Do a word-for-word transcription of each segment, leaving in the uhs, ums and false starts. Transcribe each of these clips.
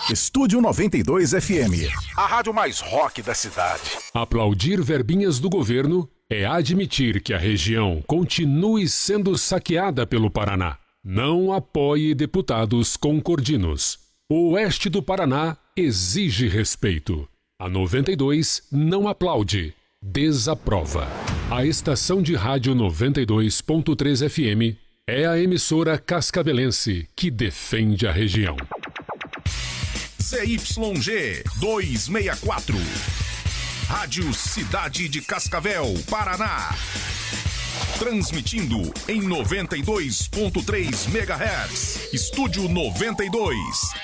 Estúdio noventa e dois F M, a rádio mais rock da cidade. Aplaudir verbinhas do governo é admitir que a região continue sendo saqueada pelo Paraná. Não apoie deputados concordinos. O oeste do Paraná exige respeito. A noventa e dois não aplaude, desaprova. A estação de rádio noventa e dois ponto três F M é a emissora cascavelense que defende a região. C Y G duzentos e sessenta e quatro, Rádio Cidade de Cascavel, Paraná. Transmitindo em noventa e dois ponto três megahertz. Estúdio noventa e dois.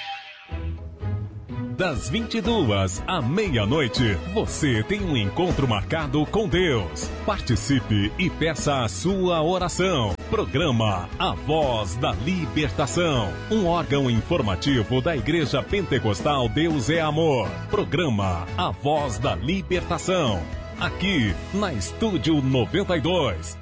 Das vinte e duas à meia-noite, você tem um encontro marcado com Deus. Participe e peça a sua oração. Programa A Voz da Libertação, um órgão informativo da Igreja Pentecostal Deus é Amor. Programa A Voz da Libertação, aqui na Estúdio noventa e dois.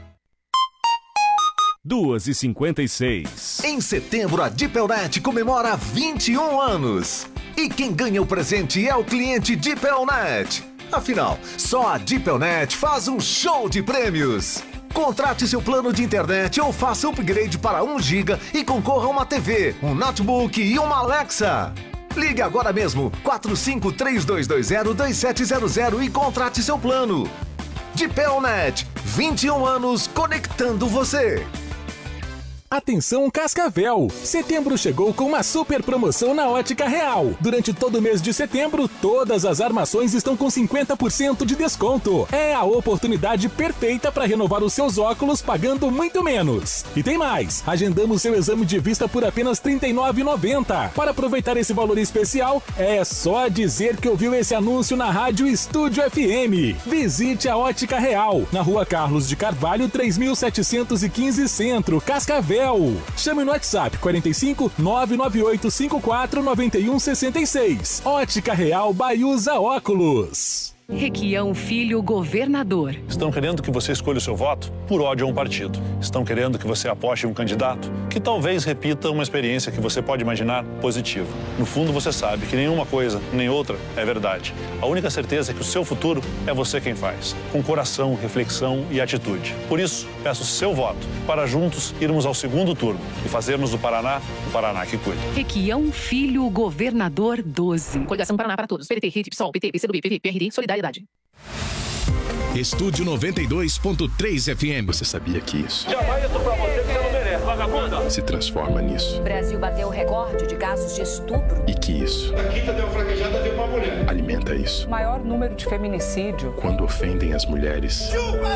duas e cinquenta e seis. Em setembro, a Dipelnet comemora vinte e um anos. E quem ganha o presente é o cliente Dipelnet. Afinal, só a Dipelnet faz um show de prêmios. Contrate seu plano de internet ou faça upgrade para um giga e concorra a uma T V, um notebook e uma Alexa. Ligue agora mesmo, quatro cinco três dois dois zero dois sete zero zero e contrate seu plano. Dipelnet, vinte e um anos conectando você. Atenção Cascavel! Setembro chegou com uma super promoção na Ótica Real. Durante todo o mês de setembro, todas as armações estão com cinquenta por cento de desconto. É a oportunidade perfeita para renovar os seus óculos pagando muito menos. E tem mais! Agendamos seu exame de vista por apenas trinta e nove reais e noventa centavos. Para aproveitar esse valor especial, é só dizer que ouviu esse anúncio na rádio Estúdio F M. Visite a Ótica Real, na rua Carlos de Carvalho, três mil setecentos e quinze Centro, Cascavel. Chame no WhatsApp quarenta e cinco, nove nove oito cinco quatro nove um seis seis. Ótica Real Baiusa Óculos. Requião Filho, governador. Estão querendo que você escolha o seu voto por ódio a um partido. Estão querendo que você aposte em um candidato que talvez repita uma experiência que você pode imaginar positiva. No fundo, você sabe que nenhuma coisa, nem outra, é verdade. A única certeza é que o seu futuro é você quem faz, com coração, reflexão e atitude. Por isso, peço seu voto para juntos irmos ao segundo turno e fazermos do Paraná o Paraná que cuida. Requião Filho, governador doze. Coligação Paraná para Todos. P D T, Rede, PSOL, P T, P C do B, P V, P R D, Solidariedade. Estúdio noventa e dois ponto três F M. Você sabia que isso jamais isso pra você que você não merece, vagabunda. Se transforma nisso. O Brasil bateu o recorde de casos de estupro. E que isso A quinta deu fraquejada de uma mulher. Alimenta isso. Maior número de feminicídio. Quando ofendem as mulheres.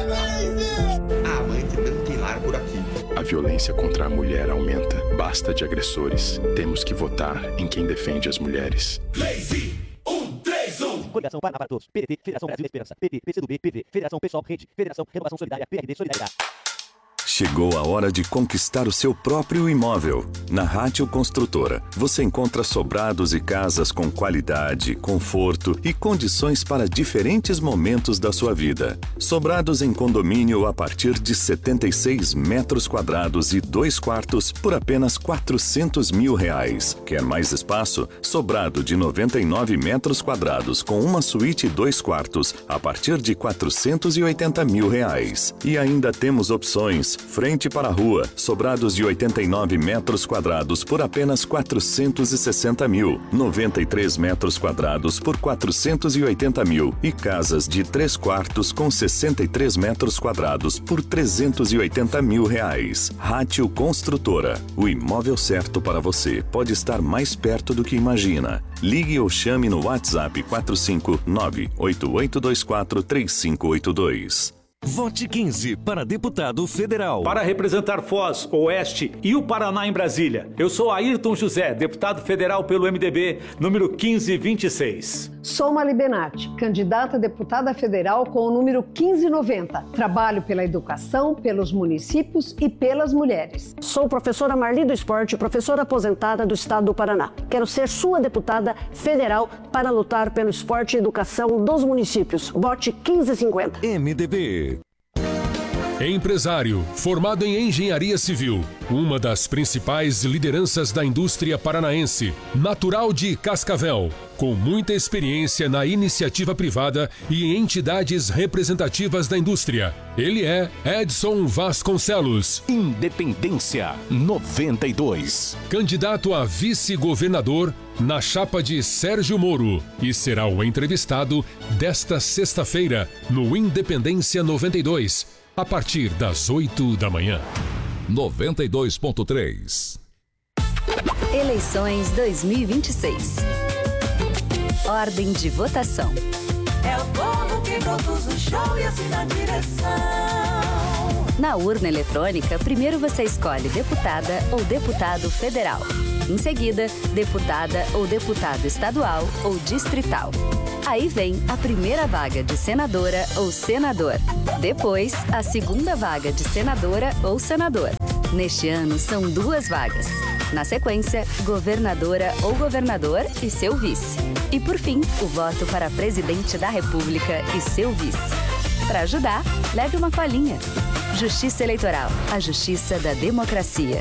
A mãe não tem lar por aqui. A violência contra a mulher aumenta. Basta de agressores. Temos que votar em quem defende as mulheres. Lazy. Coligação Paraná para Todos. P D T, Federação Brasil Esperança. P T, P C do B, P V, Federação Pessoal, Rede, Federação Renovação Solidária, P R D, Solidariedade. Chegou a hora de conquistar o seu próprio imóvel. Na Rádio Construtora, você encontra sobrados e casas com qualidade, conforto e condições para diferentes momentos da sua vida. Sobrados em condomínio a partir de setenta e seis metros quadrados e dois quartos por apenas quatrocentos mil reais. Quer mais espaço? Sobrado de noventa e nove metros quadrados com uma suíte e dois quartos a partir de quatrocentos e oitenta mil reais. E ainda temos opções frente para a rua, sobrados de oitenta e nove metros quadrados por apenas quatrocentos e sessenta mil, noventa e três metros quadrados por quatrocentos e oitenta mil e casas de três quartos com sessenta e três metros quadrados por trezentos e oitenta mil reais. Rádio Construtora, o imóvel certo para você pode estar mais perto do que imagina. Ligue ou chame no WhatsApp quatro cinco nove oito oito dois quatro três cinco oito dois. Vote quinze para deputado federal. Para representar Foz, Oeste e o Paraná em Brasília, eu sou Ayrton José, deputado federal pelo M D B, número quinze vinte e seis. Sou Mali Benatti, candidata a deputada federal com o número quinze noventa. Trabalho pela educação, pelos municípios e pelas mulheres. Sou professora Marli do Esporte, professora aposentada do estado do Paraná. Quero ser sua deputada federal para lutar pelo esporte e educação dos municípios. Vote quinze cinquenta. M D B. Empresário, formado em engenharia civil, uma das principais lideranças da indústria paranaense, natural de Cascavel, com muita experiência na iniciativa privada e em entidades representativas da indústria. Ele é Edson Vasconcelos. Independência noventa e dois. Candidato a vice-governador na chapa de Sérgio Moro e será o entrevistado desta sexta-feira no Independência noventa e dois, a partir das oito da manhã. noventa e dois ponto três. Eleições dois mil e vinte e seis. Ordem de votação. É o povo que produz o show e assim dá direção. Na urna eletrônica, primeiro você escolhe deputada ou deputado federal. Em seguida, deputada ou deputado estadual ou distrital. Aí vem a primeira vaga de senadora ou senador. Depois, a segunda vaga de senadora ou senador. Neste ano, são duas vagas. Na sequência, governadora ou governador e seu vice. E por fim, o voto para presidente da República e seu vice. Para ajudar, leve uma colinha. Justiça Eleitoral, a justiça da democracia.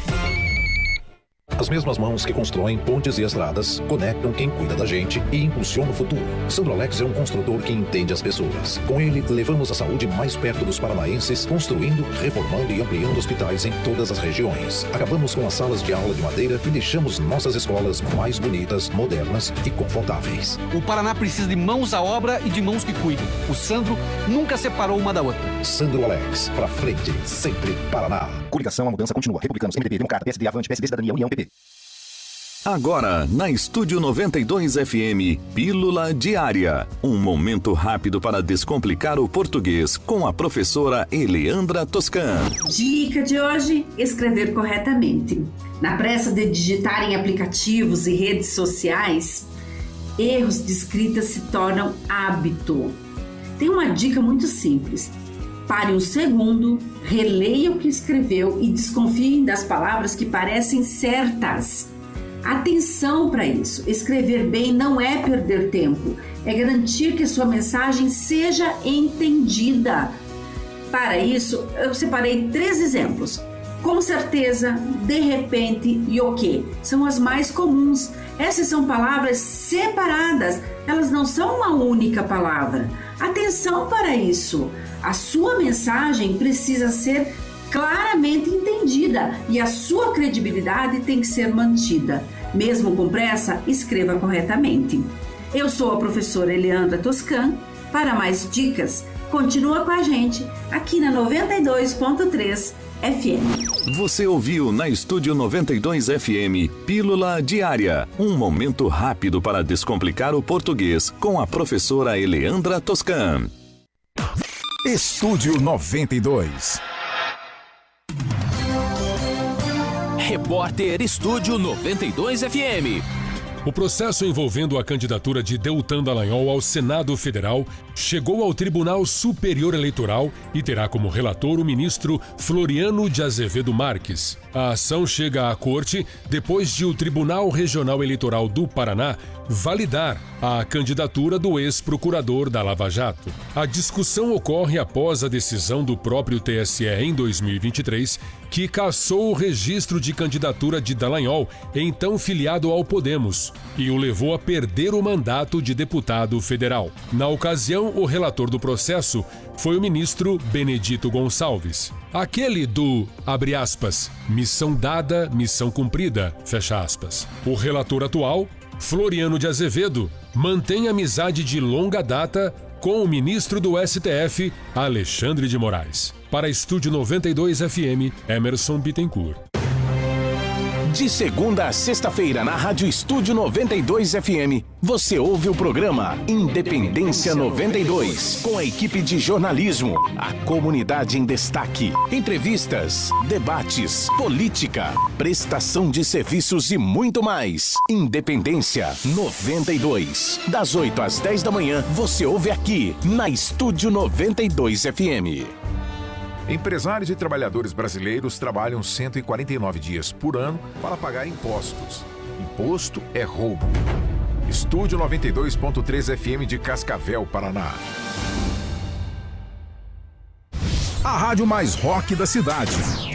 As mesmas mãos que constroem pontes e estradas conectam quem cuida da gente e impulsiona o futuro. Sandro Alex é um construtor que entende as pessoas. Com ele, levamos a saúde mais perto dos paranaenses, construindo, reformando e ampliando hospitais em todas as regiões. Acabamos com as salas de aula de madeira e deixamos nossas escolas mais bonitas, modernas e confortáveis. O Paraná precisa de mãos à obra e de mãos que cuidam. O Sandro nunca separou uma da outra. Sandro Alex, pra frente, sempre Paraná. Coligação, a mudança continua. Republicanos, M D B, Democrata, P S D, Avante, P S D, Cidadania, União, P P. Agora, na Estúdio noventa e dois F M, Pílula Diária. Um momento rápido para descomplicar o português com a professora Eleandra Toscan. Dica de hoje: escrever corretamente. Na pressa de digitar em aplicativos e redes sociais, erros de escrita se tornam hábito. Tem uma dica muito simples. Pare um segundo, releia o que escreveu e desconfie das palavras que parecem certas. Atenção para isso. Escrever bem não é perder tempo, é garantir que a sua mensagem seja entendida. Para isso, eu separei três exemplos. Com certeza, de repente e o quê? São as mais comuns. Essas são palavras separadas, elas não são uma única palavra. Atenção para isso. A sua mensagem precisa ser claramente entendida e a sua credibilidade tem que ser mantida. Mesmo com pressa, escreva corretamente. Eu sou a professora Eleandra Toscan. Para mais dicas, continua com a gente aqui na noventa e dois ponto três F M. Você ouviu na Estúdio noventa e dois F M, Pílula Diária. Um momento rápido para descomplicar o português com a professora Eleandra Toscan. Estúdio noventa e dois. Repórter Estúdio noventa e dois F M. O processo envolvendo a candidatura de Deltan Dallagnol ao Senado Federal chegou ao Tribunal Superior Eleitoral e terá como relator o ministro Floriano de Azevedo Marques. A ação chega à corte depois de o Tribunal Regional Eleitoral do Paraná validar a candidatura do ex-procurador da Lava Jato. A discussão ocorre após a decisão do próprio T S E em dois mil e vinte e três, que cassou o registro de candidatura de Dallagnol, então filiado ao Podemos, e o levou a perder o mandato de deputado federal. Na ocasião, o relator do processo foi o ministro Benedito Gonçalves. Aquele do, abre aspas, missão dada, missão cumprida, fecha aspas. O relator atual, Floriano de Azevedo, mantém amizade de longa data com o ministro do S T F, Alexandre de Moraes. Para Estúdio noventa e dois F M, Emerson Bittencourt. De segunda a sexta-feira, na Rádio Estúdio noventa e dois F M, você ouve o programa Independência noventa e dois, com a equipe de jornalismo, a comunidade em destaque, entrevistas, debates, política, prestação de serviços e muito mais. Independência noventa e dois. Das oito às dez da manhã, você ouve aqui, na Estúdio noventa e dois F M. Empresários e trabalhadores brasileiros trabalham cento e quarenta e nove dias por ano para pagar impostos. Imposto é roubo. Estúdio noventa e dois ponto três F M de Cascavel, Paraná. A rádio mais rock da cidade.